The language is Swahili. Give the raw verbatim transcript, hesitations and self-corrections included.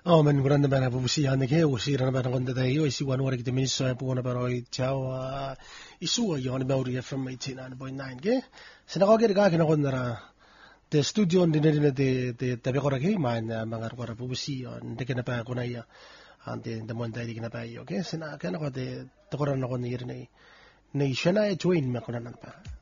Oh, men grande bana pupusi ane ke usi rana bana konda dai yo isi wan wara kita minisa pu wana bana oi chao isu yo ane bauri F M eighteen point nine ke sina ko ke ga ke na konda ra the studio ndi ndi de de tabi kora ke man mangar kora pupusi on de ke na pa kona ya ante de mon dai ke na pa yo ke sina ke na ko de to kora na ko ni ne ne shana e join me kona na pa